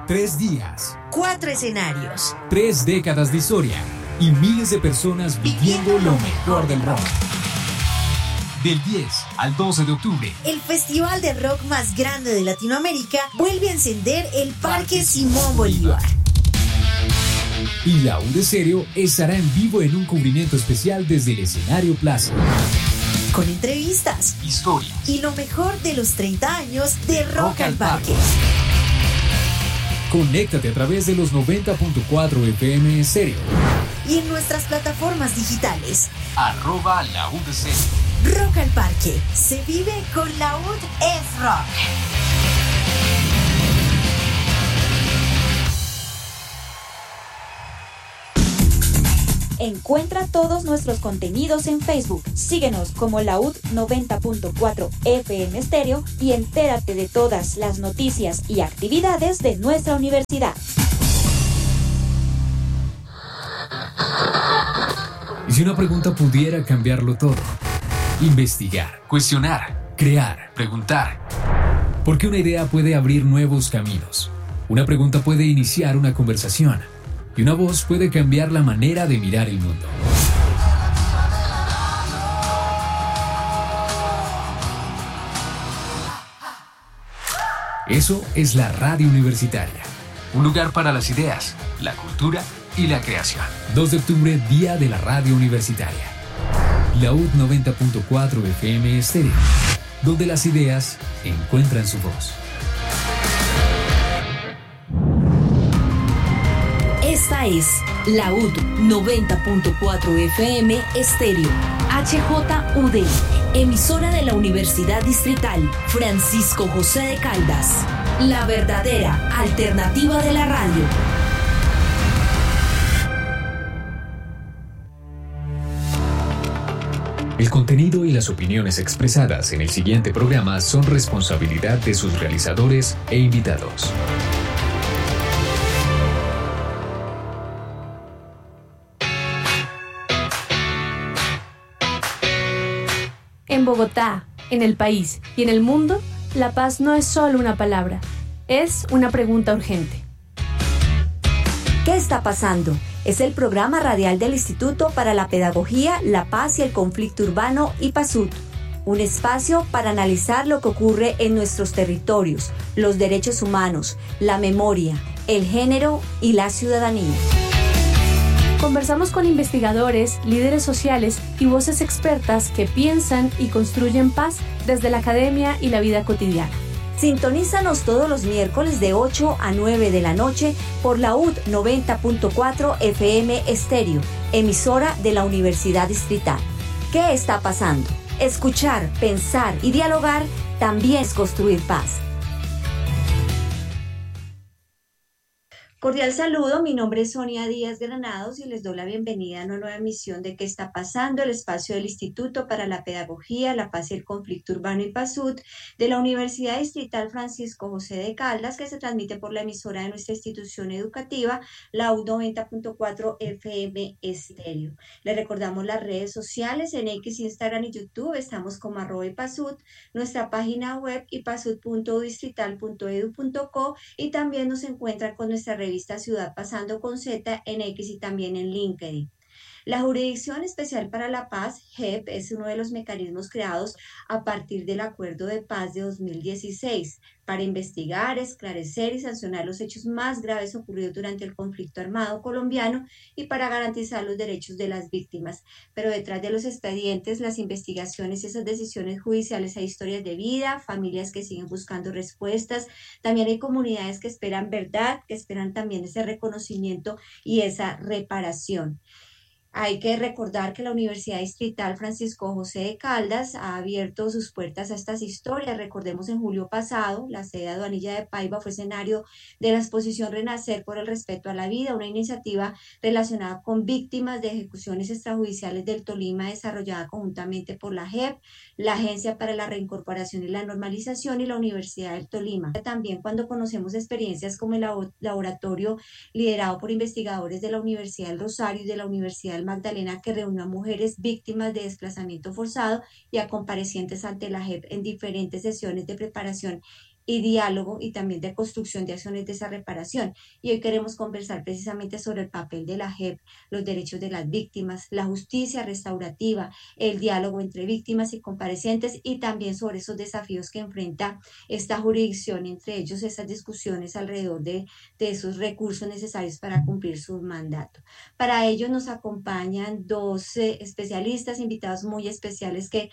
3 días, 4 escenarios, 3 décadas de historia y miles de personas viviendo lo mejor del rock. Del 10 al 12 de octubre, el festival de rock más grande de Latinoamérica vuelve a encender el Parque Simón Bolívar. Y la U de Stereo estará en vivo en un cubrimiento especial desde el escenario Plaza. Con entrevistas, historias y lo mejor de los 30 años de Rock al Parque. Conéctate a través de los 90.4 FM Stereo. Y en nuestras plataformas digitales. @la U de Stereo. Rock al Parque. Se vive con la UD es rock. Encuentra todos nuestros contenidos en Facebook. Síguenos como Laud 90.4 FM Stereo y entérate de todas las noticias y actividades de nuestra universidad. ¿Y si una pregunta pudiera cambiarlo todo? Investigar, cuestionar, crear, preguntar. Porque una idea puede abrir nuevos caminos. Una pregunta puede iniciar una conversación. Y una voz puede cambiar la manera de mirar el mundo. Eso es la radio universitaria. Un lugar para las ideas, la cultura y la creación. 2 de octubre, Día de la Radio Universitaria. La UD 90.4 FM Stereo, donde las ideas encuentran su voz. Esta es la UD 90.4 FM Stereo, HJUD, emisora de la Universidad Distrital Francisco José de Caldas, la verdadera alternativa de la radio. El contenido y las opiniones expresadas en el siguiente programa son responsabilidad de sus realizadores e invitados. En Bogotá, en el país y en el mundo, la paz no es solo una palabra, es una pregunta urgente. ¿Qué está pasando? Es el programa radial del Instituto para la Pedagogía, la Paz y el Conflicto Urbano, IPASUT. Un espacio para analizar lo que ocurre en nuestros territorios, los derechos humanos, la memoria, el género y la ciudadanía. Conversamos con investigadores, líderes sociales y voces expertas que piensan y construyen paz desde la academia y la vida cotidiana. Sintonízanos todos los miércoles de 8 a 9 de la noche por la UD 90.4 FM Stereo, emisora de la Universidad Distrital. ¿Qué está pasando? Escuchar, pensar y dialogar también es construir paz. Cordial saludo, mi nombre es Sonia Díaz Granados y les doy la bienvenida a una nueva emisión de ¿Qué está pasando? El espacio del Instituto para la Pedagogía, la Paz y el Conflicto Urbano IPASUT de la Universidad Distrital Francisco José de Caldas, que se transmite por la emisora de nuestra institución educativa, la UD 90.4 FM Stereo. Les recordamos las redes sociales en X, Instagram y YouTube, estamos como @IPASUT, nuestra página web ipasut.distrital.edu.co y también nos encuentran con nuestra revista Ciudad Pasando con Z en X y también en LinkedIn. La Jurisdicción Especial para la Paz, JEP, es uno de los mecanismos creados a partir del Acuerdo de Paz de 2016 para investigar, esclarecer y sancionar los hechos más graves ocurridos durante el conflicto armado colombiano y para garantizar los derechos de las víctimas. Pero detrás de los expedientes, las investigaciones y esas decisiones judiciales hay historias de vida, familias que siguen buscando respuestas, también hay comunidades que esperan verdad, que esperan también ese reconocimiento y esa reparación. Hay que recordar que la Universidad Distrital Francisco José de Caldas ha abierto sus puertas a estas historias. Recordemos, en julio pasado, la sede de Aduanilla de Paiva fue escenario de la exposición Renacer por el Respeto a la Vida, una iniciativa relacionada con víctimas de ejecuciones extrajudiciales del Tolima, desarrollada conjuntamente por la JEP, la Agencia para la Reincorporación y la Normalización y la Universidad del Tolima. También cuando conocemos experiencias como el laboratorio liderado por investigadores de la Universidad del Rosario y de la Universidad del Magdalena, que reunió a mujeres víctimas de desplazamiento forzado y a comparecientes ante la JEP en diferentes sesiones de preparación y diálogo y también de construcción de acciones de esa reparación. Y hoy queremos conversar precisamente sobre el papel de la JEP, los derechos de las víctimas, la justicia restaurativa, el diálogo entre víctimas y comparecientes y también sobre esos desafíos que enfrenta esta jurisdicción, entre ellos esas discusiones alrededor de esos recursos necesarios para cumplir su mandato. Para ello nos acompañan dos especialistas, invitados muy especiales que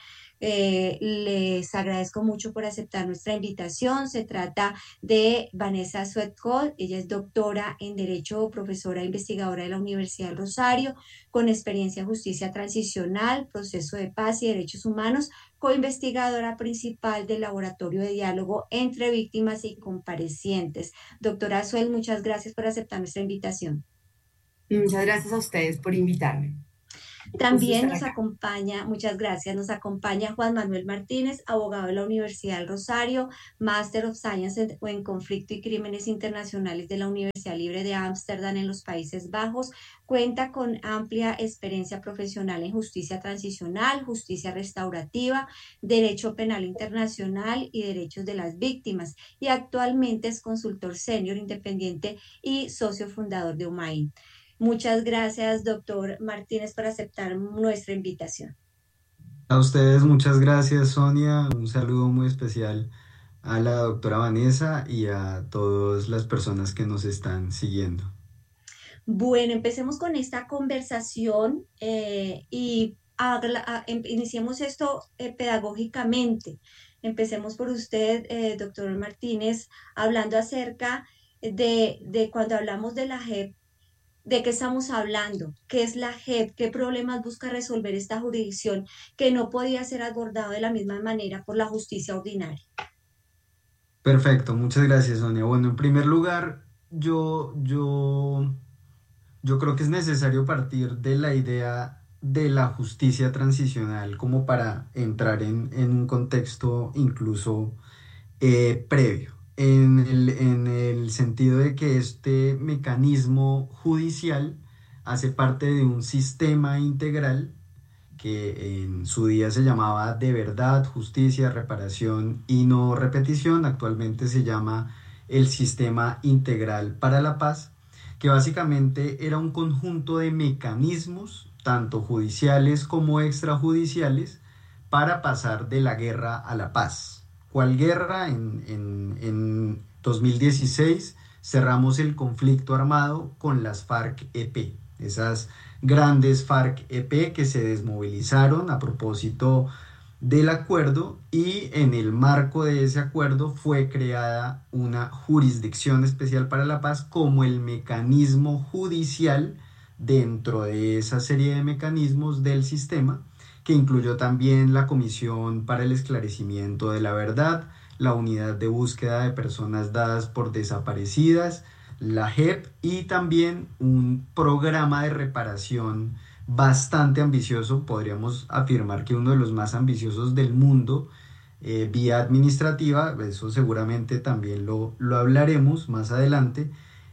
les agradezco mucho por aceptar nuestra invitación. Se trata de Vanessa Suetcol, ella es doctora en Derecho, profesora e investigadora de la Universidad del Rosario, con experiencia en justicia transicional, proceso de paz y derechos humanos, coinvestigadora principal del Laboratorio de Diálogo entre Víctimas y Comparecientes. Doctora Suel, muchas gracias por aceptar nuestra invitación. Muchas gracias a ustedes por invitarme. También nos acompaña, muchas gracias, nos acompaña Juan Manuel Martínez, abogado de la Universidad del Rosario, Master of Science en Conflicto y Crímenes Internacionales de la Universidad Libre de Ámsterdam en los Países Bajos. Cuenta con amplia experiencia profesional en justicia transicional, justicia restaurativa, derecho penal internacional y derechos de las víctimas. Y actualmente es consultor senior independiente y socio fundador de UMAIN. Muchas gracias, doctor Martínez, por aceptar nuestra invitación. A ustedes muchas gracias, Sonia. Un saludo muy especial a la doctora Vanessa y a todas las personas que nos están siguiendo. Bueno, empecemos con esta conversación y iniciemos esto pedagógicamente. Empecemos por usted, doctor Martínez, hablando acerca de cuando hablamos de la JEP. ¿De qué estamos hablando? ¿Qué es la JEP? ¿Qué problemas busca resolver esta jurisdicción que no podía ser abordado de la misma manera por la justicia ordinaria? Perfecto, muchas gracias, Sonia. Bueno, en primer lugar, yo creo que es necesario partir de la idea de la justicia transicional como para entrar en un contexto incluso previo. En el sentido de que este mecanismo judicial hace parte de un sistema integral que en su día se llamaba de verdad, justicia, reparación y no repetición. Actualmente se llama el Sistema Integral para la Paz, que básicamente era un conjunto de mecanismos, tanto judiciales como extrajudiciales, para pasar de la guerra a la paz. ¿Cuál guerra? En 2016 cerramos el conflicto armado con las FARC-EP, esas grandes FARC-EP que se desmovilizaron a propósito del acuerdo, y en el marco de ese acuerdo fue creada una jurisdicción especial para la paz como el mecanismo judicial dentro de esa serie de mecanismos del sistema, que incluyó también la Comisión para el Esclarecimiento de la Verdad, la Unidad de Búsqueda de Personas Dadas por Desaparecidas, la JEP, y también un programa de reparación bastante ambicioso, podríamos afirmar que uno de los más ambiciosos del mundo, vía administrativa. Eso seguramente también lo hablaremos más adelante,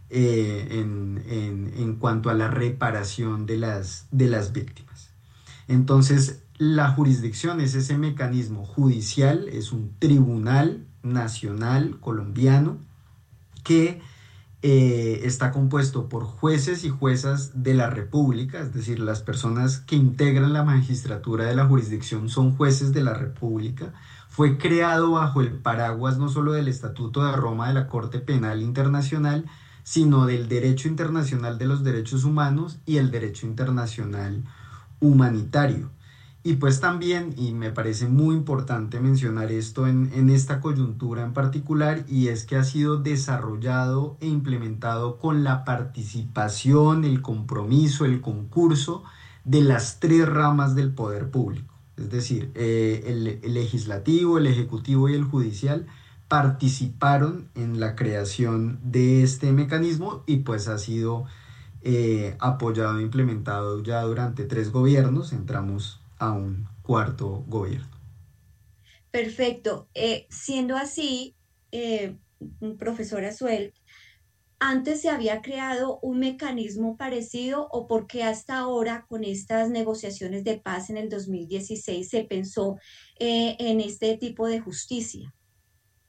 en cuanto a la reparación de las víctimas. Entonces, la jurisdicción es ese mecanismo judicial, es un tribunal nacional colombiano que está compuesto por jueces y juezas de la República, es decir, las personas que integran la magistratura de la jurisdicción son jueces de la República. Fue creado bajo el paraguas no solo del Estatuto de Roma de la Corte Penal Internacional, sino del derecho internacional de los derechos humanos y el derecho internacional humanitario. Y pues también, y me parece muy importante mencionar esto en esta coyuntura en particular, y es que ha sido desarrollado e implementado con la participación, el compromiso, el concurso de las tres ramas del poder público. Es decir, el legislativo, el ejecutivo y el judicial participaron en la creación de este mecanismo, y pues ha sido apoyado e implementado ya durante 3 gobiernos. Entramos a un 4º gobierno. Perfecto. Siendo así, profesora Suel, ¿antes se había creado un mecanismo parecido o por qué hasta ahora con estas negociaciones de paz en el 2016 se pensó en este tipo de justicia?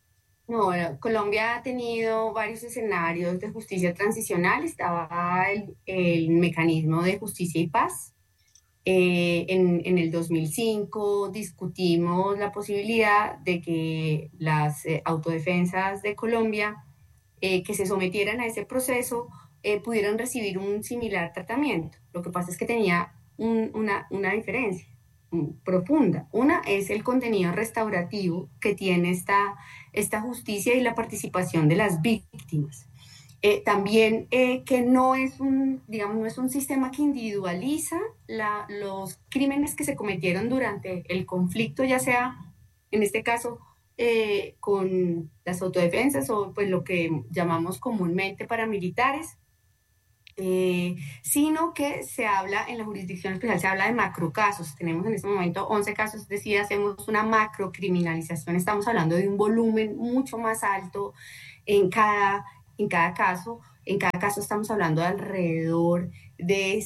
No, bueno, Colombia ha tenido varios escenarios de justicia transicional. Estaba el mecanismo de justicia y paz. En el 2005 discutimos la posibilidad de que las autodefensas de Colombia que se sometieran a ese proceso pudieran recibir un similar tratamiento. Lo que pasa es que tenía una diferencia profunda. Una es el contenido restaurativo que tiene esta justicia y la participación de las víctimas. También que no es no es un sistema que individualiza los crímenes que se cometieron durante el conflicto, ya sea, en este caso, con las autodefensas o pues lo que llamamos comúnmente paramilitares, sino que se habla en la jurisdicción especial, se habla de macrocasos. Tenemos en este momento 11 casos, es decir, hacemos una macrocriminalización, estamos hablando de un volumen mucho más alto en cada caso. En cada caso estamos hablando de alrededor de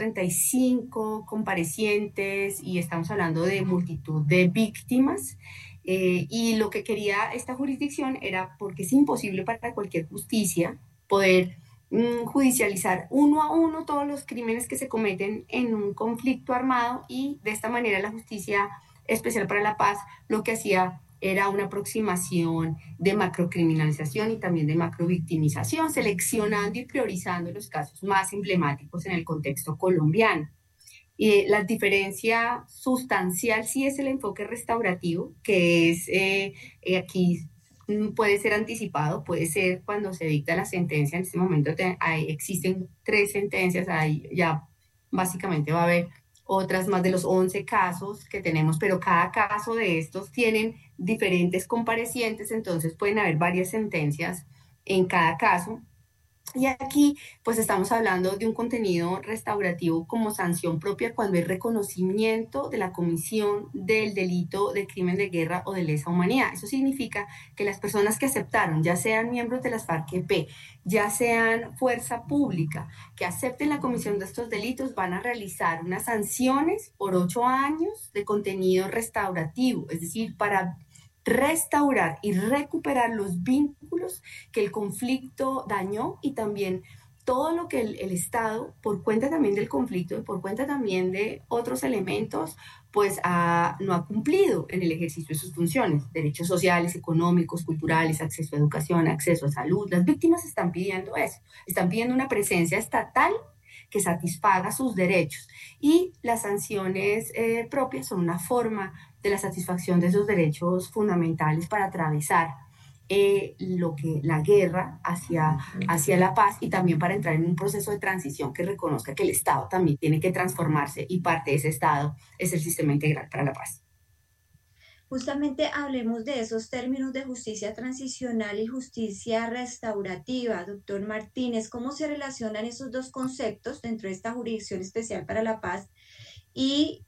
135 comparecientes y estamos hablando de multitud de víctimas. Y lo que quería esta jurisdicción era, porque es imposible para cualquier justicia poder judicializar uno a uno todos los crímenes que se cometen en un conflicto armado, y de esta manera la Justicia Especial para la Paz lo que hacía era una aproximación de macrocriminalización y también de macrovictimización, seleccionando y priorizando los casos más emblemáticos en el contexto colombiano. La diferencia sustancial sí es el enfoque restaurativo, que es aquí puede ser anticipado, puede ser cuando se dicta la sentencia. En este momento existen 3 sentencias, ahí ya básicamente va a haber otras más de los 11 casos que tenemos, pero cada caso de estos tienen diferentes comparecientes, entonces pueden haber varias sentencias en cada caso. Y aquí pues estamos hablando de un contenido restaurativo como sanción propia cuando hay reconocimiento de la comisión del delito de crimen de guerra o de lesa humanidad. Eso significa que las personas que aceptaron, ya sean miembros de las FARC-EP, ya sean fuerza pública, que acepten la comisión de estos delitos, van a realizar unas sanciones por 8 años de contenido restaurativo, es decir, para restaurar y recuperar los vínculos que el conflicto dañó, y también todo lo que el Estado, por cuenta también del conflicto y por cuenta también de otros elementos, pues no ha cumplido en el ejercicio de sus funciones, derechos sociales, económicos, culturales, acceso a educación, acceso a salud. Las víctimas están pidiendo eso, están pidiendo una presencia estatal que satisfaga sus derechos, y las sanciones propias son una forma de la satisfacción de esos derechos fundamentales para atravesar la guerra hacia la paz, y también para entrar en un proceso de transición que reconozca que el Estado también tiene que transformarse, y parte de ese Estado es el sistema integral para la paz. Justamente hablemos de esos términos de justicia transicional y justicia restaurativa. Doctor Martínez, ¿cómo se relacionan esos dos conceptos dentro de esta Jurisdicción Especial para la Paz y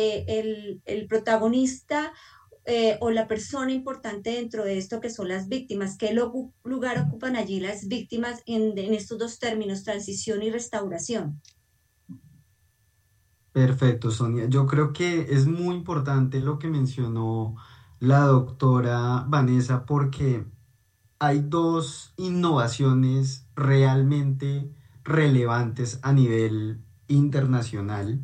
el protagonista o la persona importante dentro de esto, que son las víctimas? ¿Qué lugar ocupan allí las víctimas en estos dos términos, transición y restauración? Perfecto, Sonia. Yo creo que es muy importante lo que mencionó la doctora Vanessa, porque hay 2 innovaciones realmente relevantes a nivel internacional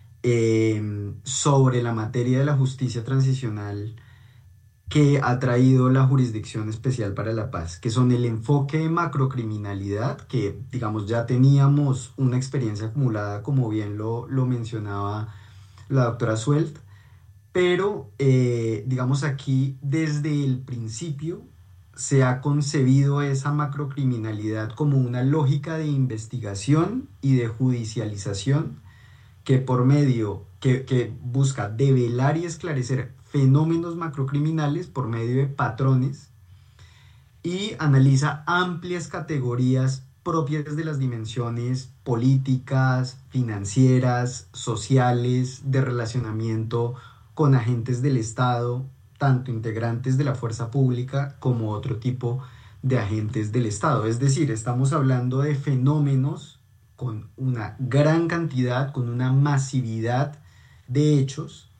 sobre la materia de la justicia transicional que ha traído la Jurisdicción Especial para la Paz, que son el enfoque de macrocriminalidad, que digamos ya teníamos una experiencia acumulada, como bien lo mencionaba la doctora Suelt, pero digamos aquí desde el principio se ha concebido esa macrocriminalidad como una lógica de investigación y de judicialización que por medio, que busca develar y esclarecer fenómenos macrocriminales por medio de patrones, y analiza amplias categorías propias de las dimensiones políticas, financieras, sociales, de relacionamiento con agentes del Estado, tanto integrantes de la fuerza pública como otro tipo de agentes del Estado. Es decir, estamos hablando de fenómenos con una gran cantidad, con una masividad de hechos,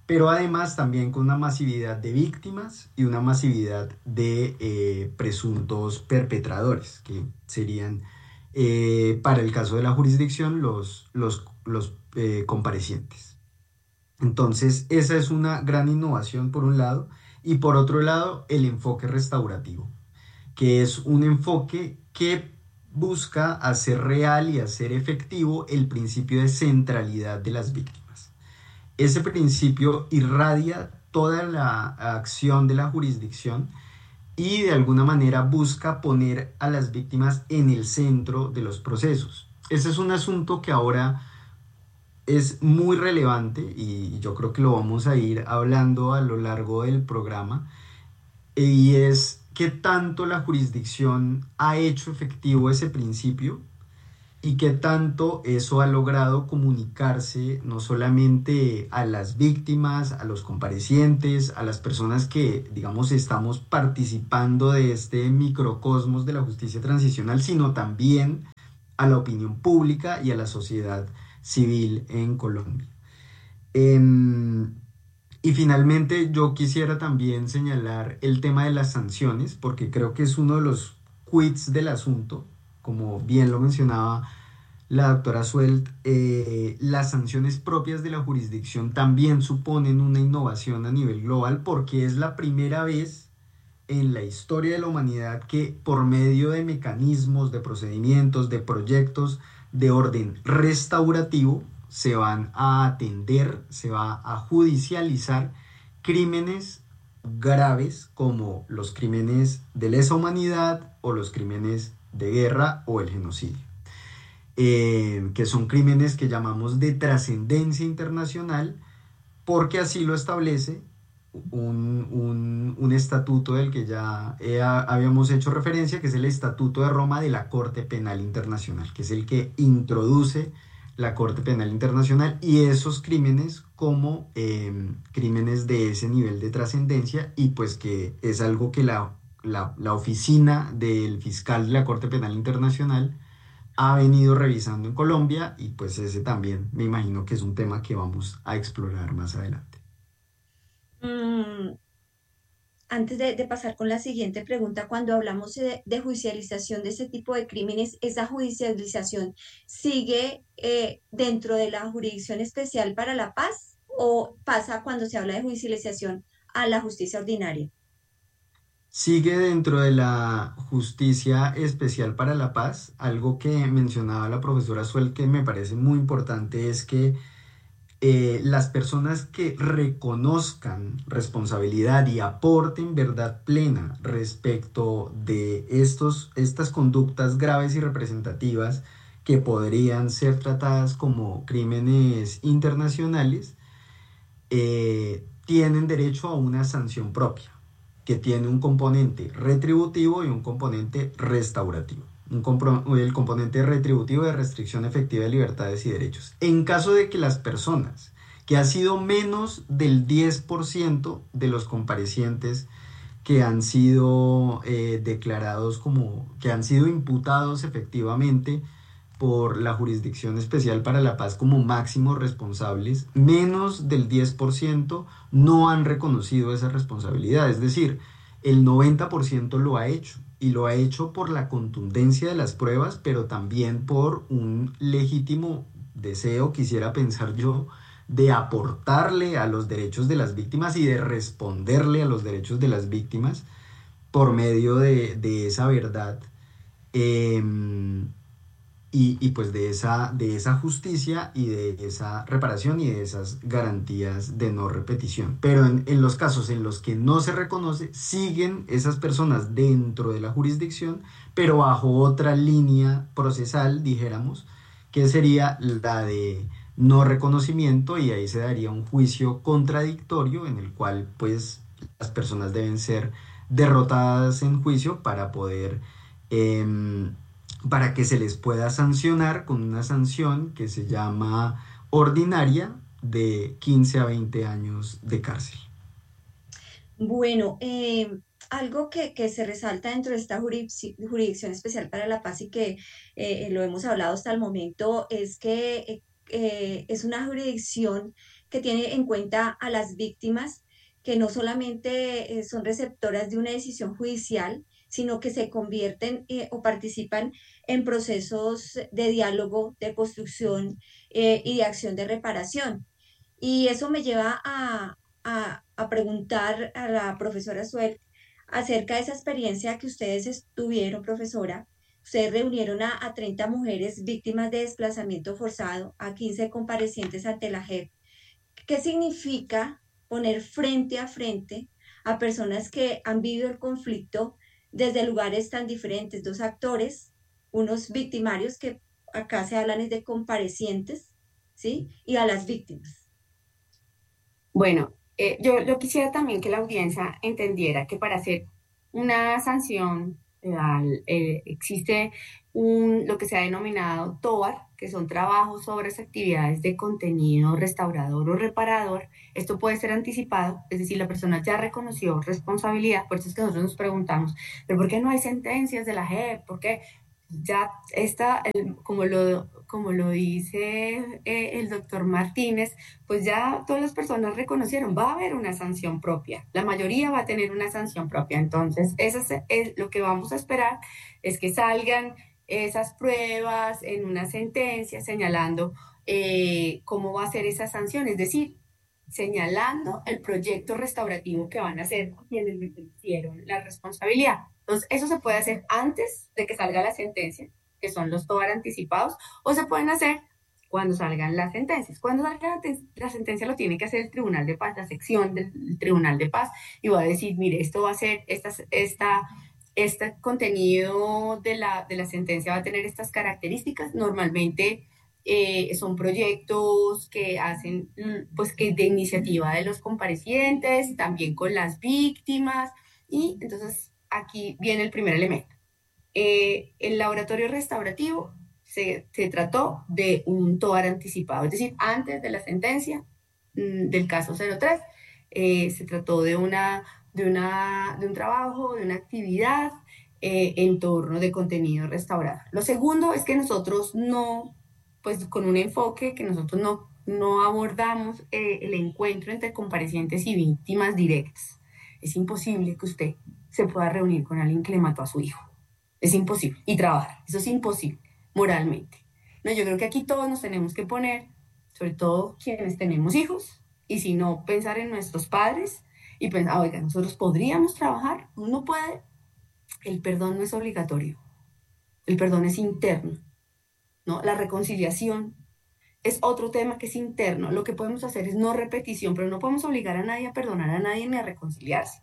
pero además también con una masividad de víctimas y una masividad de presuntos perpetradores, que serían, para el caso de la jurisdicción, los comparecientes. Entonces, esa es una gran innovación por un lado, y por otro lado, el enfoque restaurativo, que es un enfoque que busca hacer real y hacer efectivo el principio de centralidad de las víctimas. Ese principio irradia toda la acción de la jurisdicción y de alguna manera busca poner a las víctimas en el centro de los procesos. Ese es un asunto que ahora es muy relevante y yo creo que lo vamos a ir hablando a lo largo del programa, y es qué tanto la jurisdicción ha hecho efectivo ese principio y qué tanto eso ha logrado comunicarse no solamente a las víctimas, a los comparecientes, a las personas que, digamos, estamos participando de este microcosmos de la justicia transicional, sino también a la opinión pública y a la sociedad civil en Colombia. Y finalmente yo quisiera también señalar el tema de las sanciones, porque creo que es uno de los quits del asunto, como bien lo mencionaba la doctora Suelt. Las sanciones propias de la jurisdicción también suponen una innovación a nivel global, porque es la primera vez en la historia de la humanidad que por medio de mecanismos, de procedimientos, de proyectos de orden restaurativo, se van a atender, se va a judicializar crímenes graves como los crímenes de lesa humanidad o los crímenes de guerra o el genocidio, que son crímenes que llamamos de trascendencia internacional, porque así lo establece un estatuto del que ya habíamos hecho referencia, que es el Estatuto de Roma de la Corte Penal Internacional, que es el que introduce la Corte Penal Internacional y esos crímenes como crímenes de ese nivel de trascendencia, y pues que es algo que la oficina del fiscal de la Corte Penal Internacional ha venido revisando en Colombia, y pues ese también me imagino que es un tema que vamos a explorar más adelante. Antes de pasar con la siguiente pregunta, cuando hablamos de judicialización de este tipo de crímenes, ¿esa judicialización sigue dentro de la Jurisdicción Especial para la Paz o pasa cuando se habla de judicialización a la justicia ordinaria? Sigue dentro de la Justicia Especial para la Paz. Algo que mencionaba la profesora Suel que me parece muy importante es que las personas que reconozcan responsabilidad y aporten verdad plena respecto de estas conductas graves y representativas que podrían ser tratadas como crímenes internacionales, tienen derecho a una sanción propia, que tiene un componente retributivo y un componente restaurativo. El componente retributivo de restricción efectiva de libertades y derechos. En caso de que las personas, que ha sido menos del 10% de los comparecientes que han sido declarados que han sido imputados efectivamente por la Jurisdicción Especial para la Paz como máximos responsables, menos del 10% no han reconocido esa responsabilidad. Es decir, el 90% lo ha hecho. Y lo ha hecho por la contundencia de las pruebas, pero también por un legítimo deseo, quisiera pensar yo, de aportarle a los derechos de las víctimas y de responderle a los derechos de las víctimas por medio de esa verdad, y pues de esa justicia y de esa reparación y de esas garantías de no repetición. Pero en los casos en los que no se reconoce, siguen esas personas dentro de la jurisdicción, pero bajo otra línea procesal, dijéramos, que sería la de no reconocimiento, y ahí se daría un juicio contradictorio en el cual pues las personas deben ser derrotadas en juicio para poder para que se les pueda sancionar con una sanción que se llama ordinaria de 15 a 20 años de cárcel. Bueno, algo que se resalta dentro de esta Jurisdicción Especial para la Paz y que lo hemos hablado hasta el momento es que es una jurisdicción que tiene en cuenta a las víctimas, que no solamente son receptoras de una decisión judicial, sino que se convierten o participan en procesos de diálogo, de construcción y de acción de reparación. Y eso me lleva a preguntar a la profesora Suel acerca de esa experiencia que ustedes tuvieron, profesora. Ustedes reunieron a 30 mujeres víctimas de desplazamiento forzado, a 15 comparecientes ante la JEP. ¿Qué significa poner frente a frente a personas que han vivido el conflicto desde lugares tan diferentes? Dos actores, unos victimarios que acá se hablan es de comparecientes, ¿sí? Y a las víctimas. Bueno, yo quisiera también que la audiencia entendiera que para hacer una sanción penal existe lo que se ha denominado TOAR, que son trabajos, obras, actividades de contenido restaurador o reparador. Esto puede ser anticipado, es decir, la persona ya reconoció responsabilidad. Por eso es que nosotros nos preguntamos, ¿pero por qué no hay sentencias de la JEP? ¿Por qué? Ya está, como lo dice el doctor Martínez, pues ya todas las personas reconocieron, va a haber una sanción propia, la mayoría va a tener una sanción propia. Entonces, eso es lo que vamos a esperar, es que salgan esas pruebas en una sentencia señalando cómo va a ser esa sanción, es decir, señalando el proyecto restaurativo que van a hacer quienes hicieron la responsabilidad. Entonces, eso se puede hacer antes de que salga la sentencia, que son los TOAR anticipados, o se pueden hacer cuando salgan las sentencias. Cuando salga la sentencia lo tiene que hacer el Tribunal de Paz, la sección del Tribunal de Paz, y va a decir, mire, esto va a ser, este contenido de la sentencia va a tener estas características. Normalmente son proyectos que hacen, pues, que de iniciativa de los comparecientes, también con las víctimas, y entonces aquí viene el primer elemento. El laboratorio restaurativo se trató de un TOAR anticipado, es decir, antes de la sentencia del caso 03, se trató de un trabajo, de una actividad en torno de contenido restaurador. Lo segundo es que nosotros no, pues con un enfoque que nosotros no abordamos el encuentro entre comparecientes y víctimas directas. Es imposible que usted se pueda reunir con alguien que le mató a su hijo. Es imposible. Y trabajar. Eso es imposible, moralmente. No, yo creo que aquí todos nos tenemos que poner, sobre todo quienes tenemos hijos, y si no, pensar en nuestros padres y pensar, oiga, nosotros podríamos trabajar. Uno puede. El perdón no es obligatorio. El perdón es interno, ¿no? La reconciliación es otro tema que es interno. Lo que podemos hacer es no repetición, pero no podemos obligar a nadie a perdonar a nadie ni a reconciliarse.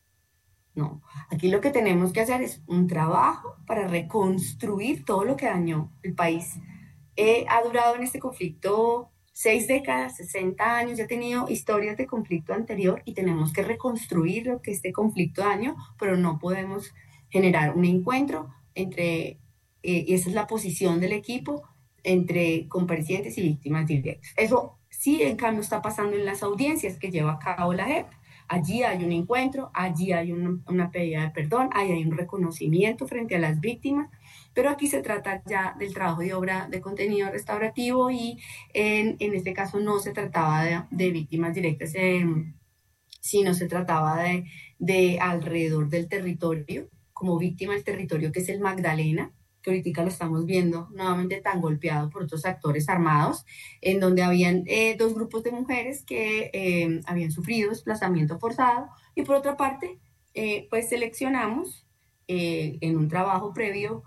No, aquí lo que tenemos que hacer es un trabajo para reconstruir todo lo que dañó el país. Ha durado en este conflicto 6 décadas, 60 años, ya ha tenido historias de conflicto anterior y tenemos que reconstruir lo que este conflicto dañó, pero no podemos generar un encuentro entre, y esa es la posición del equipo, entre comparecientes y víctimas directas. Eso sí, en cambio, está pasando en las audiencias que lleva a cabo la JEP. Allí hay un encuentro, allí hay una pedida de perdón, hay un reconocimiento frente a las víctimas, pero aquí se trata ya del trabajo de obra de contenido restaurativo y en este caso no se trataba de víctimas directas, sino se trataba de alrededor del territorio, como víctima del territorio que es el Magdalena, que ahorita lo estamos viendo nuevamente tan golpeado por otros actores armados, en donde habían 2 grupos de mujeres que habían sufrido desplazamiento forzado, y por otra parte, pues seleccionamos en un trabajo previo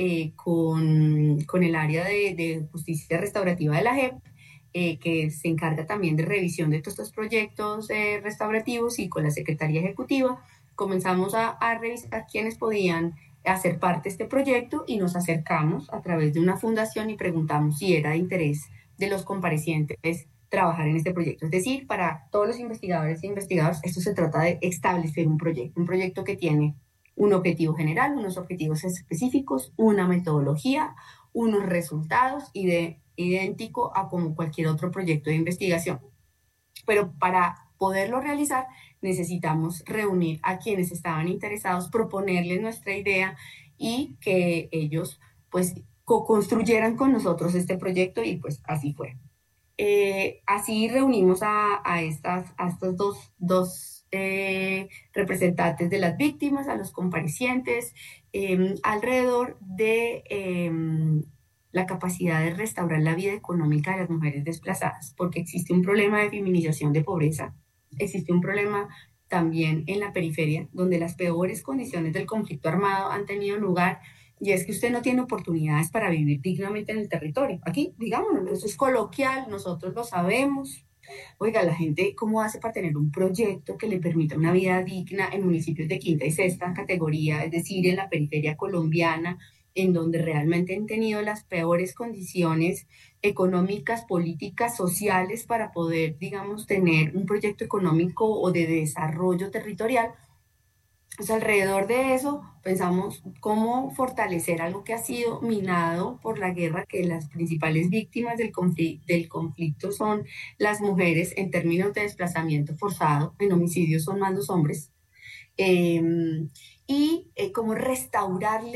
con el área de justicia restaurativa de la JEP, que se encarga también de revisión de todos estos proyectos restaurativos, y con la Secretaría Ejecutiva comenzamos a revisar quiénes podían hacer parte de este proyecto, y nos acercamos a través de una fundación y preguntamos si era de interés de los comparecientes trabajar en este proyecto. Es decir, para todos los investigadores e investigadoras, esto se trata de establecer un proyecto que tiene un objetivo general, unos objetivos específicos, una metodología, unos resultados idéntico a como cualquier otro proyecto de investigación. Pero para poderlo realizar, necesitamos reunir a quienes estaban interesados, proponerles nuestra idea y que ellos pues co-construyeran con nosotros este proyecto, y pues así fue. Así reunimos a estos dos representantes de las víctimas, a los comparecientes, alrededor de la capacidad de restaurar la vida económica de las mujeres desplazadas, porque existe un problema de feminización de pobreza, existe un problema también en la periferia, donde las peores condiciones del conflicto armado han tenido lugar, y es que usted no tiene oportunidades para vivir dignamente en el territorio. Aquí, digámoslo, eso es coloquial, nosotros lo sabemos. Oiga, la gente, ¿cómo hace para tener un proyecto que le permita una vida digna en municipios de quinta y sexta categoría, es decir, en la periferia colombiana, en donde realmente han tenido las peores condiciones económicas, políticas, sociales para poder, digamos, tener un proyecto económico o de desarrollo territorial? Pues alrededor de eso pensamos cómo fortalecer algo que ha sido minado por la guerra, que las principales víctimas del conflicto son las mujeres en términos de desplazamiento forzado. En homicidios son más los hombres. eh, Cómo restaurarle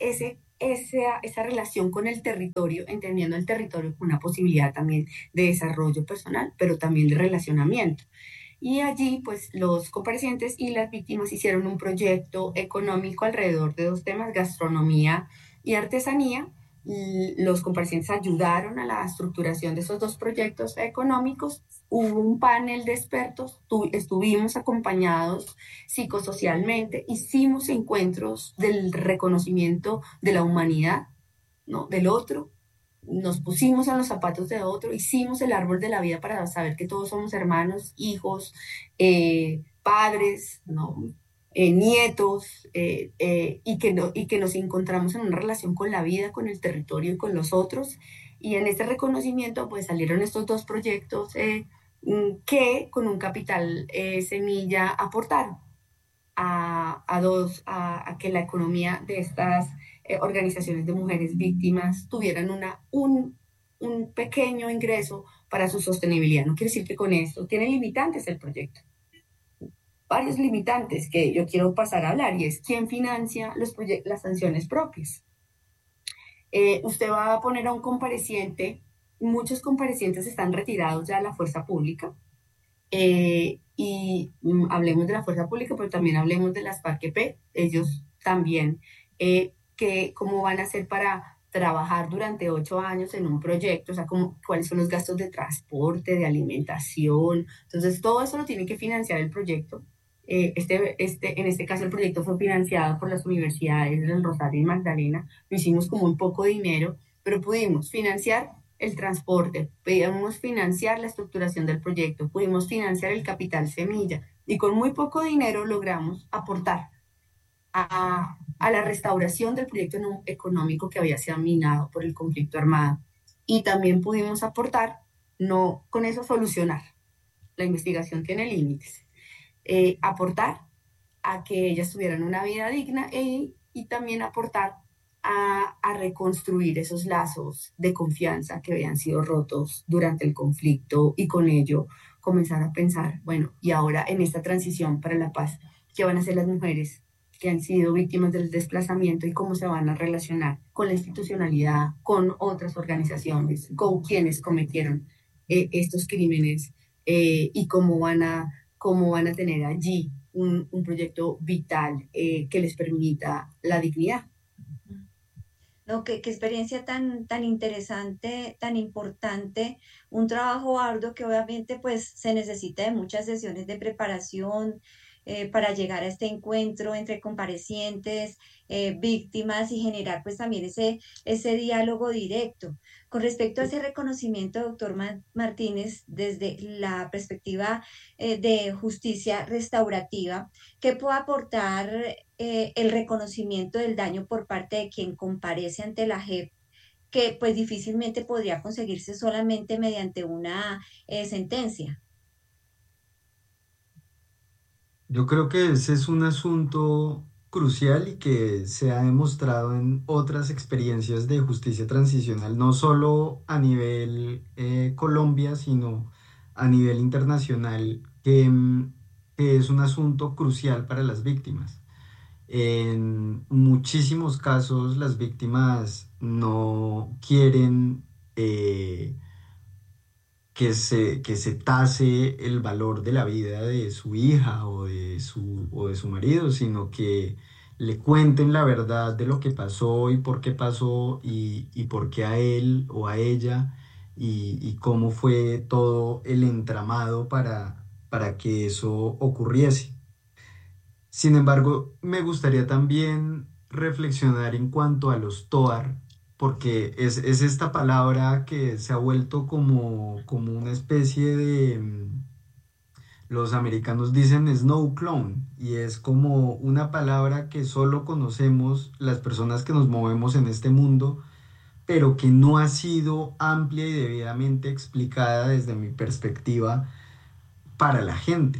esa relación con el territorio, entendiendo el territorio como una posibilidad también de desarrollo personal, pero también de relacionamiento. Y allí, pues, los comparecientes y las víctimas hicieron un proyecto económico alrededor de dos temas: gastronomía y artesanía. Y los comparecientes ayudaron a la estructuración de esos dos proyectos económicos. Hubo un panel de expertos, estuvimos acompañados psicosocialmente, hicimos encuentros del reconocimiento de la humanidad, ¿no?, del otro. Nos pusimos en los zapatos de otro, hicimos el árbol de la vida para saber que todos somos hermanos, hijos, padres, ¿no?, nietos, y que nos encontramos en una relación con la vida, con el territorio y con los otros. Y en este reconocimiento pues salieron estos dos proyectos que con un capital semilla aportaron a que la economía de estas organizaciones de mujeres víctimas tuvieran un pequeño ingreso para su sostenibilidad. No quiere decir que con esto tiene limitantes el proyecto, varios limitantes que yo quiero pasar a hablar, y es quién financia las sanciones propias. Usted va a poner a un compareciente, muchos comparecientes están retirados ya de la fuerza pública, hablemos de la fuerza pública, pero también hablemos de las FARC-EP. Ellos también, cómo van a hacer para trabajar durante 8 años en un proyecto, o sea, cuáles son los gastos de transporte, de alimentación. Entonces, todo eso lo tiene que financiar el proyecto. En este caso, el proyecto fue financiado por las universidades del Rosario y Magdalena. Lo hicimos con muy poco dinero, pero pudimos financiar el transporte, pudimos financiar la estructuración del proyecto, pudimos financiar el capital semilla, y con muy poco dinero logramos aportar a la restauración del proyecto económico que había sido minado por el conflicto armado. Y también pudimos aportar, no con eso solucionar, la investigación tiene límites, aportar a que ellas tuvieran una vida digna, y también aportar a reconstruir esos lazos de confianza que habían sido rotos durante el conflicto, y con ello comenzar a pensar, bueno, y ahora en esta transición para la paz, ¿qué van a hacer las mujeres que han sido víctimas del desplazamiento y cómo se van a relacionar con la institucionalidad, con otras organizaciones, con quienes cometieron estos crímenes, y cómo van a tener allí un proyecto vital que les permita la dignidad? No, qué experiencia tan interesante, tan importante, un trabajo arduo que obviamente pues se necesita de muchas sesiones de preparación para llegar a este encuentro entre comparecientes, víctimas, y generar pues también ese diálogo directo. Con respecto a ese reconocimiento, doctor Martínez, desde la perspectiva de justicia restaurativa, ¿qué puede aportar el reconocimiento del daño por parte de quien comparece ante la JEP, que pues difícilmente podría conseguirse solamente mediante una sentencia? Yo creo que ese es un asunto crucial y que se ha demostrado en otras experiencias de justicia transicional, no solo a nivel Colombia, sino a nivel internacional, que es un asunto crucial para las víctimas. En muchísimos casos las víctimas no quieren que se tase el valor de la vida de su hija o de su marido, sino que le cuenten la verdad de lo que pasó y por qué pasó y por qué a él o a ella y cómo fue todo el entramado para que eso ocurriese. Sin embargo, me gustaría también reflexionar en cuanto a los TOAR, porque es esta palabra que se ha vuelto como una especie de, los americanos dicen snow clone, y es como una palabra que solo conocemos las personas que nos movemos en este mundo, pero que no ha sido amplia y debidamente explicada desde mi perspectiva para la gente.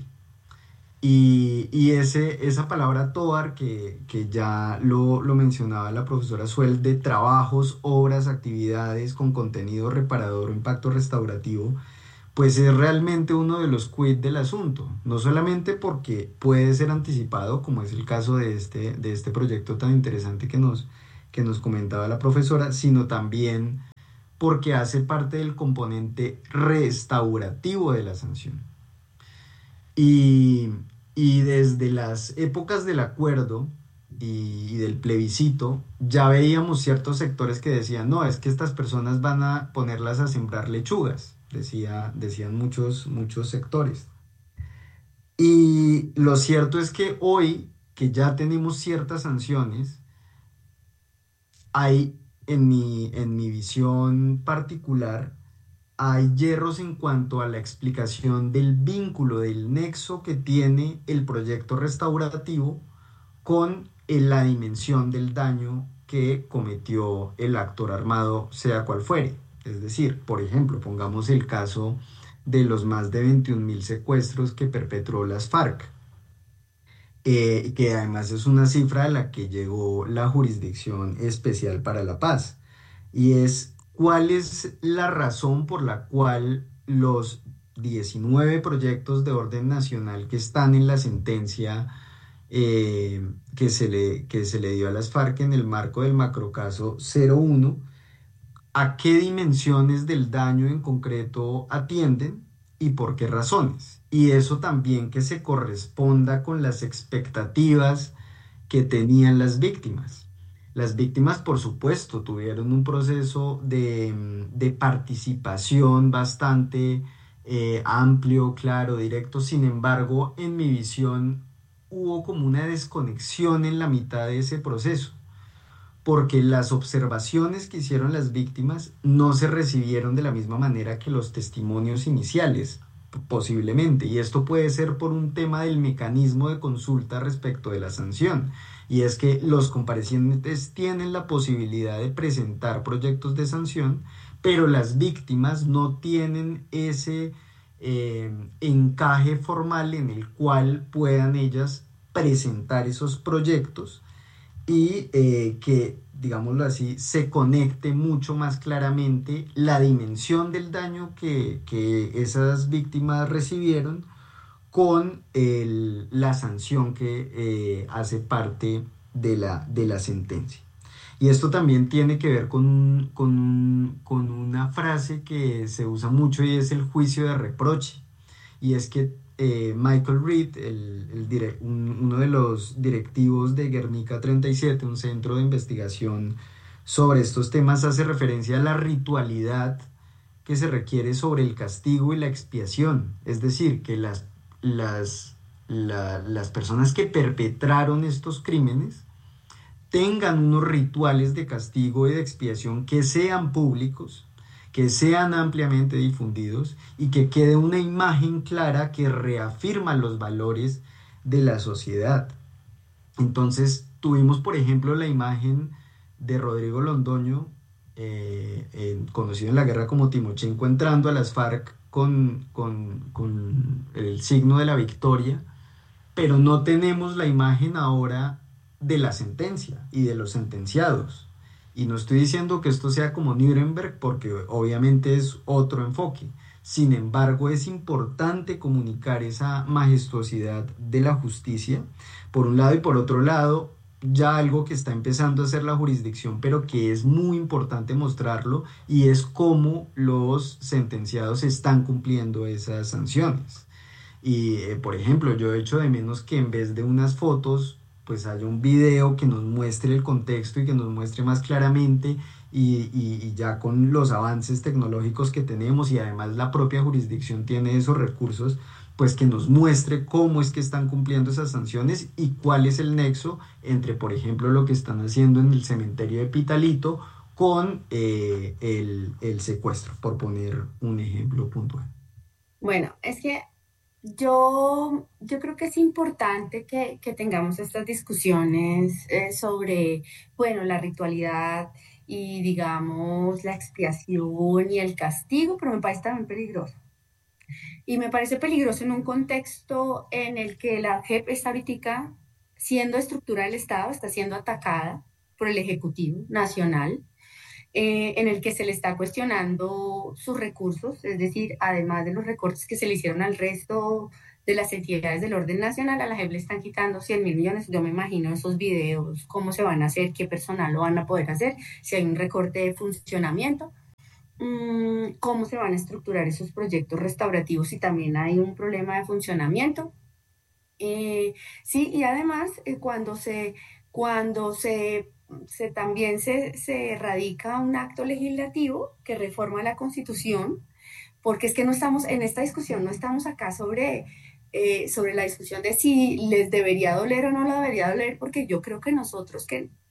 Esa palabra TOAR, que ya lo mencionaba la profesora Suel, de trabajos, obras, actividades con contenido reparador o impacto restaurativo, pues es realmente uno de los quid del asunto. No solamente porque puede ser anticipado, como es el caso de este proyecto tan interesante que nos comentaba la profesora, sino también porque hace parte del componente restaurativo de la sanción. Y desde las épocas del acuerdo y del plebiscito, ya veíamos ciertos sectores que decían, no, es que estas personas van a ponerlas a sembrar lechugas, decían muchos sectores. Y lo cierto es que hoy, que ya tenemos ciertas sanciones, hay, en mi visión particular, hay hierros en cuanto a la explicación del vínculo, del nexo que tiene el proyecto restaurativo con la dimensión del daño que cometió el actor armado, sea cual fuere. Es decir, por ejemplo, pongamos el caso de los más de 21.000 secuestros que perpetró las FARC, que además es una cifra a la que llegó la Jurisdicción Especial para la Paz, y es ¿cuál es la razón por la cual los 19 proyectos de orden nacional que están en la sentencia que se le dio a las FARC en el marco del macrocaso 01, a qué dimensiones del daño en concreto atienden y por qué razones? Y eso también que se corresponda con las expectativas que tenían las víctimas. Las víctimas, por supuesto, tuvieron un proceso de participación bastante amplio, claro, directo. Sin embargo, en mi visión, hubo como una desconexión en la mitad de ese proceso, porque las observaciones que hicieron las víctimas no se recibieron de la misma manera que los testimonios iniciales, posiblemente. Y esto puede ser por un tema del mecanismo de consulta respecto de la sanción. Y es que los comparecientes tienen la posibilidad de presentar proyectos de sanción, pero las víctimas no tienen ese encaje formal en el cual puedan ellas presentar esos proyectos y que, digámoslo así, se conecte mucho más claramente la dimensión del daño que esas víctimas recibieron con la sanción que hace parte de la sentencia. Y esto también tiene que ver con una frase que se usa mucho y es el juicio de reproche. Y es que Michael Reed, uno de los directivos de Guernica 37, un centro de investigación sobre estos temas, hace referencia a la ritualidad que se requiere sobre el castigo y la expiación. Es decir, que las personas que perpetraron estos crímenes tengan unos rituales de castigo y de expiación que sean públicos, que sean ampliamente difundidos y que quede una imagen clara que reafirma los valores de la sociedad. Entonces tuvimos, por ejemplo, la imagen de Rodrigo Londoño, conocido en la guerra como Timochenko, entrando a las FARC con el signo de la victoria, pero no tenemos la imagen ahora de la sentencia y de los sentenciados. Y no estoy diciendo que esto sea como Nuremberg, porque obviamente es otro enfoque. Sin embargo, es importante comunicar esa majestuosidad de la justicia, por un lado, y por otro lado, ya algo que está empezando a hacer la jurisdicción, pero que es muy importante mostrarlo, y es cómo los sentenciados están cumpliendo esas sanciones. Y, por ejemplo, yo echo de menos que en vez de unas fotos, pues haya un video que nos muestre el contexto y que nos muestre más claramente, y ya con los avances tecnológicos que tenemos, y además la propia jurisdicción tiene esos recursos, pues que nos muestre cómo es que están cumpliendo esas sanciones y cuál es el nexo entre, por ejemplo, lo que están haciendo en el cementerio de Pitalito con el secuestro, por poner un ejemplo puntual. Bueno, es que yo creo que es importante que tengamos estas discusiones sobre, bueno, la ritualidad y, digamos, la expiación y el castigo, pero me parece también peligroso. Y me parece peligroso en un contexto en el que la JEP está ahorita siendo estructura del Estado, está siendo atacada por el Ejecutivo Nacional, en el que se le está cuestionando sus recursos, es decir, además de los recortes que se le hicieron al resto de las entidades del orden nacional, a la JEP le están quitando 100.000 millones. Yo me imagino esos videos, cómo se van a hacer, qué personal lo van a poder hacer, si hay un recorte de funcionamiento, cómo se van a estructurar esos proyectos restaurativos si también hay un problema de funcionamiento. Sí, y además cuando también se radica un acto legislativo que reforma la Constitución, porque es que no estamos en esta discusión, no estamos acá sobre la discusión de si les debería doler o no les debería doler, porque yo creo que nosotros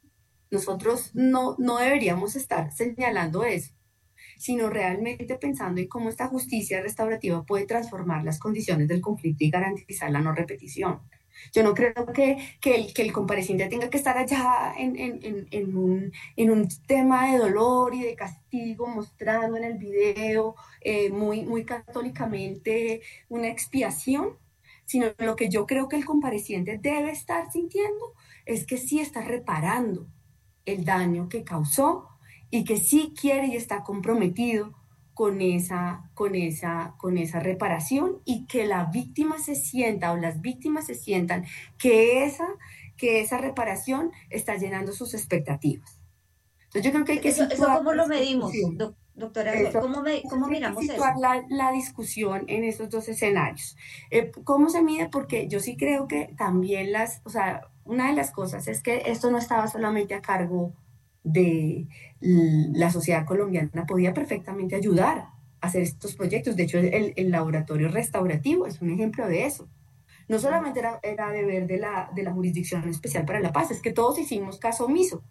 no deberíamos estar señalando eso, sino realmente pensando en cómo esta justicia restaurativa puede transformar las condiciones del conflicto y garantizar la no repetición. Yo no creo que el compareciente tenga que estar allá en un tema de dolor y de castigo, mostrando en el video muy católicamente una expiación, sino lo que yo creo que el compareciente debe estar sintiendo es que sí está reparando el daño que causó y que sí quiere y está comprometido con esa reparación, y que la víctima se sienta o las víctimas se sientan que esa reparación está llenando sus expectativas. Entonces yo creo que hay que ¿Eso cómo lo medimos, doctora? ¿Cómo miramos eso? La discusión en esos dos escenarios. ¿Cómo se mide? Porque yo sí creo que también una de las cosas es que esto no estaba solamente a cargo de la sociedad colombiana, podía perfectamente ayudar a hacer estos proyectos. De hecho, el laboratorio restaurativo es un ejemplo de eso. No solamente era deber de la Jurisdicción Especial para la Paz, es que todos hicimos caso omiso.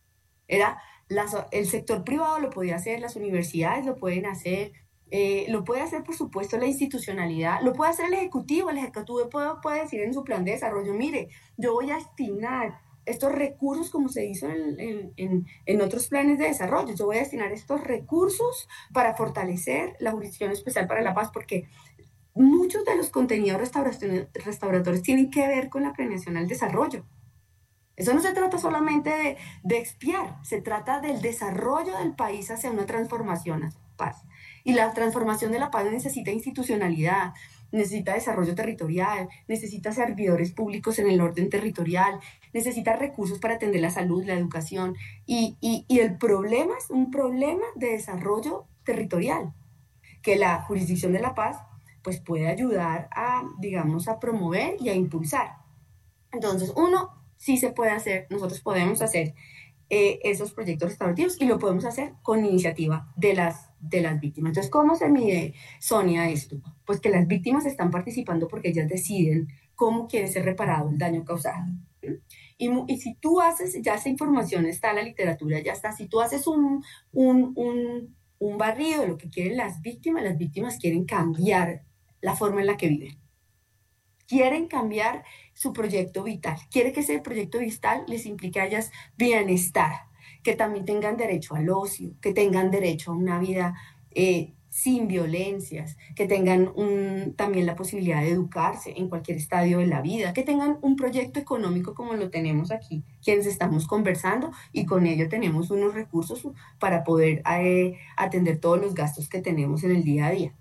El sector privado lo podía hacer, las universidades lo pueden hacer, lo puede hacer, por supuesto, la institucionalidad, lo puede hacer el Ejecutivo puede decir en su plan de desarrollo: mire, yo voy a destinar estos recursos, como se hizo en otros planes de desarrollo, yo voy a destinar estos recursos para fortalecer la Jurisdicción Especial para la Paz, porque muchos de los contenidos restauradores tienen que ver con la planeación al desarrollo. Eso no se trata solamente de expiar, se trata del desarrollo del país hacia una transformación a paz. Y la transformación de la paz necesita institucionalidad, necesita desarrollo territorial, necesita servidores públicos en el orden territorial, necesita recursos para atender la salud, la educación, y el problema es un problema de desarrollo territorial, que la Jurisdicción de la Paz pues puede ayudar a promover y a impulsar. Entonces, sí se puede hacer, nosotros podemos hacer esos proyectos restaurativos, y lo podemos hacer con iniciativa de las víctimas. Entonces, ¿cómo se mide, Sonia, esto? Pues que las víctimas están participando porque ellas deciden cómo quiere ser reparado el daño causado. Y si tú haces, ya esa información está en la literatura, ya está, si tú haces un barrido de lo que quieren las víctimas quieren cambiar la forma en la que viven. Quieren cambiar su proyecto vital. Quieren que ese proyecto vital les implique a ellas bienestar, que también tengan derecho al ocio, que tengan derecho a una vida sin violencias, que tengan también la posibilidad de educarse en cualquier estadio de la vida, que tengan un proyecto económico como lo tenemos aquí, quienes estamos conversando, y con ello tenemos unos recursos para poder atender todos los gastos que tenemos en el día a día.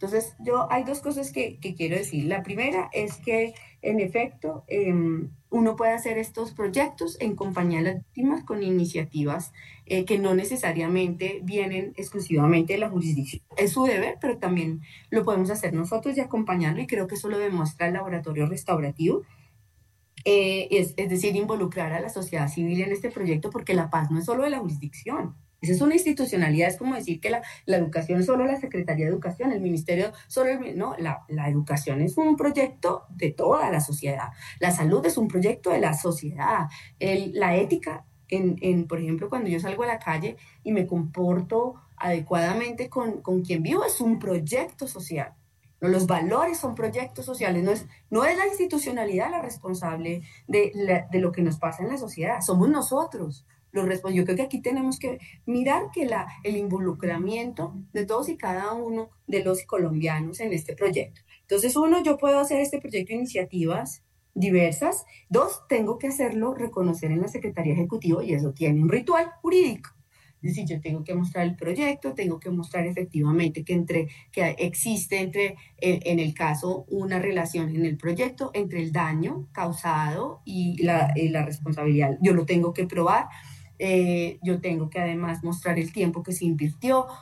Entonces, hay dos cosas que quiero decir. La primera es que, en efecto, uno puede hacer estos proyectos en compañía de las víctimas con iniciativas que no necesariamente vienen exclusivamente de la jurisdicción. Es su deber, pero también lo podemos hacer nosotros y acompañarlo, y creo que eso lo demuestra el laboratorio restaurativo. Es decir, involucrar a la sociedad civil en este proyecto, porque la paz no es solo de la jurisdicción. Esa es una institucionalidad, es como decir que la educación es solo la Secretaría de Educación, el Ministerio solo no, la educación es un proyecto de toda la sociedad, la salud es un proyecto de la sociedad, la ética, por ejemplo, cuando yo salgo a la calle y me comporto adecuadamente con quien vivo, es un proyecto social. No, los valores son proyectos sociales, no es la institucionalidad la responsable de lo que nos pasa en la sociedad, somos nosotros. Yo creo que aquí tenemos que mirar que el involucramiento de todos y cada uno de los colombianos en este proyecto. Entonces, uno, yo puedo hacer este proyecto de iniciativas diversas. Dos, tengo que hacerlo reconocer en la Secretaría Ejecutiva, y eso tiene un ritual jurídico. Es decir, yo tengo que mostrar el proyecto, tengo que mostrar efectivamente que existe en el caso, una relación en el proyecto entre el daño causado y la responsabilidad. Yo lo tengo que probar. Yo tengo que además mostrar el tiempo que se invirtió,